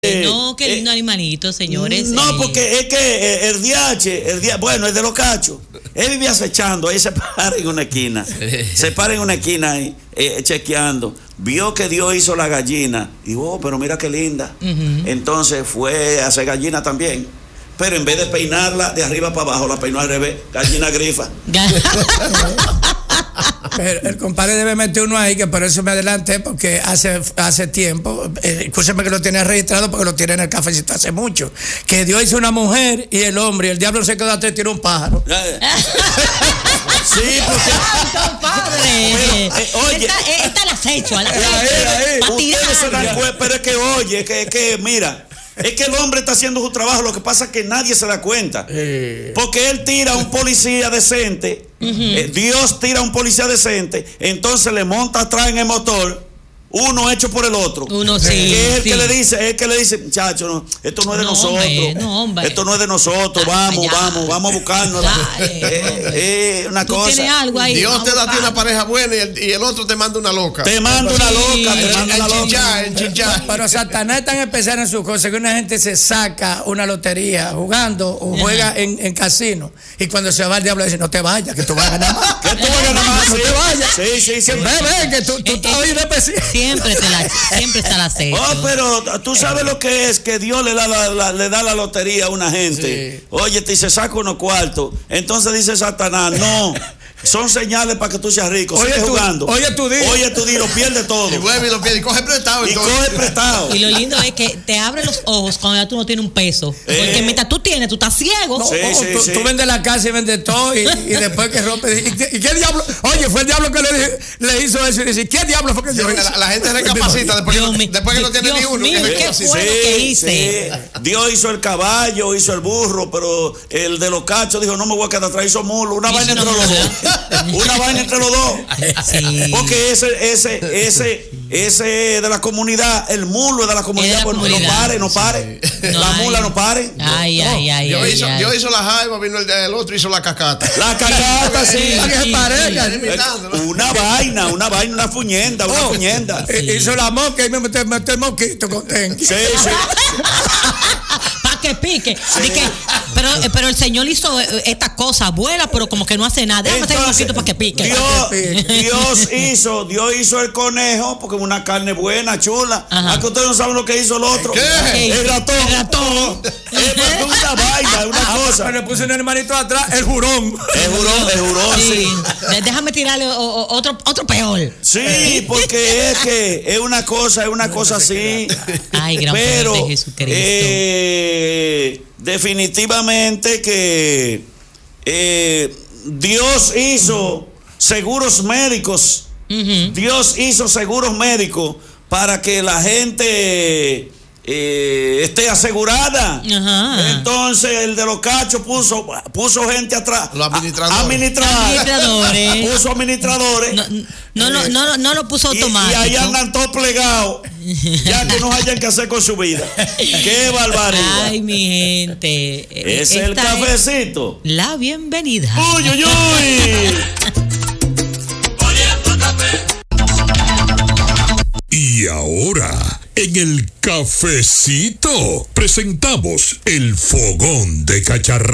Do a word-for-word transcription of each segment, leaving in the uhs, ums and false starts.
Eh, no, qué lindo eh, animalito, señores. No, eh. porque es que el D H, el D H, bueno, es de los cachos. Él vivía acechando, ahí se para en una esquina. Se para en una esquina ahí, eh, chequeando. Vio que Dios hizo la gallina. Y oh, pero mira qué linda. Uh-huh. Entonces fue a hacer gallina también. Pero en vez de peinarla de arriba para abajo, la peinó al revés. Gallina grifa. Pero el compadre debe meter uno ahí, que por eso me adelanté, porque hace, hace tiempo, eh, escúcheme que lo tiene registrado porque lo tiene en el cafecito hace mucho, que Dios hizo una mujer y el hombre, y el diablo se quedó atrás y tiró un pájaro. Sí, porque... compadre. Pero, eh, oye, esta, esta la has hecho, a la pero es que, oye, que, que mira... Es que el hombre está haciendo su trabajo, lo que pasa es que nadie se da cuenta. Eh. Porque él tira a un policía decente, uh-huh. eh, Dios tira a un policía decente, entonces le monta atrás en el motor, uno hecho por el otro. Uno sí. Que es el sí. que le dice, es el que le dice, muchacho, no, esto no es de no, nosotros. Hombre, no, hombre. Esto no es de nosotros, vamos, ya. vamos, vamos a buscarnos. Eh, eh, una Tú cosa. Tienes algo ahí, Dios te da a ti una pareja buena y el, y el otro te manda una loca. Te manda una loca, te manda una loca. En chinchar. Pero Satanás es tan especial en sus cosas que una gente se saca una lotería jugando o juega en, en casino. Y cuando se va el diablo dice, no te vayas, que tú vas a ganar más. Que tú vas a ganar más. No te vayas. Sí, sí, sí. Ve, ve, que tú, tú estás ahí de especial. Siempre te la Siempre está la sed. Oh, pero tú sabes lo que es que Dios le da la, la, le da la lotería a una gente. Sí. Oye, te dice, saca unos cuartos. Entonces dice Satanás, no. Son señales para que tú seas rico. Sigue Oye, jugando. Oye, tú di. Oye, tú di, lo pierde todo. Y vuelve y lo pierde. Y coge prestado. Y entonces. coge prestado. Y lo lindo es que te abre los ojos cuando ya tú no tienes un peso. Eh. Porque mientras tú tienes, tú estás ciego. No, sí, oh, sí, tú, sí. tú vendes la casa y vendes todo. Y, y después que rompe. ¿Y qué, y qué diablo? Oye, fue el diablo que le, le hizo eso. Y dice, ¿qué diablo fue que yo hice? La, la gente recapacita después, que, no, después que no tiene Dios ni uno. Mío, que ¿qué sí, fue sí, lo que hice? Sí. Dios hizo el caballo, hizo el burro, pero el de los cachos dijo, no me voy a quedar atrás, hizo mulo. Una vaina entre los dos. Una vaina entre los dos. Sí. Porque ese, ese, ese, ese de la comunidad, el mulo de la comunidad, la pues comunidad. no pare, no pare. Sí. No, la mula ay. no pare. Ay, ay, ay. Yo, ay, hizo, ay. yo hizo la jaiba, vino el, el otro hizo la cacata. La cacata, sí. Para que se parezcan. Una vaina, una vaina, una fuñenda, una oh, fuñenda. Sí. Hizo la mosca y me metió el mosquito contento. Sí, sí. Que pique, sí. que, pero, pero el Señor hizo esta cosa, vuela, pero como que no hace nada. Déjame hacer un poquito para que pique. Dios, Dios hizo, Dios hizo el conejo porque es una carne buena, chula. ¿A que ustedes no saben lo que hizo el otro? ¿Qué? El ratón. El ratón. Es una vaina, una cosa. Pero le puse un hermanito atrás, el jurón. El jurón, el jurón, sí. sí. Déjame tirarle otro, otro peor. Sí, porque es que es una cosa, es una cosa así. Ay, gran pero, poder de Jesucristo. Eh, Eh, definitivamente que eh, Dios hizo seguros médicos. Uh-huh. Dios hizo seguros médicos para que la gente eh, esté asegurada. Uh-huh. Entonces el de los cachos puso puso gente atrás. Los administradores. administradores. Puso administradores. No, no, no, no, no lo puso automático. Y, y ahí andan todos plegados. Ya que no hayan que hacer con su vida. ¡Qué barbaridad! Ay, mi gente. Es el cafecito. Es la bienvenida. ¡Uy, uy, uy! Y ahora, en el cafecito, presentamos el fogón de Cacharrá.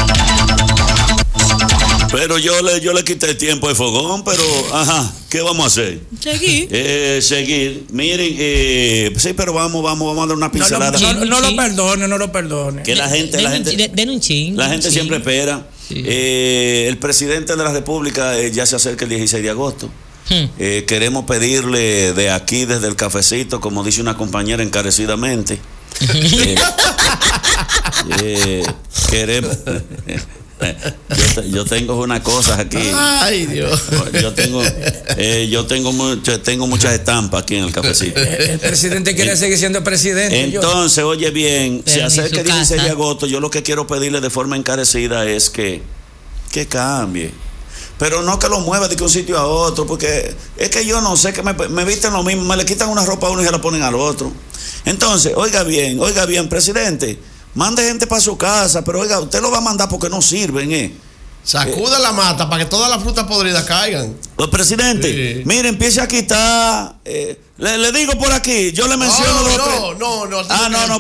Pero yo le, yo le quité el tiempo al fogón, pero, ajá, ¿qué vamos a hacer? Seguir. Eh, seguir. Miren, eh, sí, pero vamos, vamos, vamos a dar una pincelada. No, no, no, no lo perdone, no lo perdone. Que la gente, la gente, den un ching. La gente siempre espera. Sí. Eh, el presidente de la República eh, ya se acerca el dieciséis de agosto. Hmm. Eh, queremos pedirle de aquí, desde el cafecito, como dice una compañera encarecidamente. eh, eh, queremos. Yo, te, yo tengo unas cosas aquí. Ay, Dios. Yo tengo, eh, yo tengo, mucho, tengo muchas estampas aquí en el cafecito. El presidente quiere eh, seguir siendo presidente. Entonces, yo. oye bien, Pero se acerca el dieciséis de agosto. Yo lo que quiero pedirle de forma encarecida es que, que cambie. Pero no que lo mueva de un sitio a otro, porque es que yo no sé, que me, me visten lo mismo, me le quitan una ropa a uno y se la ponen al otro. Entonces, oiga bien, oiga bien, presidente, mande gente para su casa, pero oiga, usted lo va a mandar porque no sirven, ¿eh? Sacuda eh, la mata para que todas las frutas podridas caigan. Pues, presidente, sí. Mire, empiece a quitar. Eh, le, le digo por aquí, yo le menciono. No, no, no, no. Ah, no, no.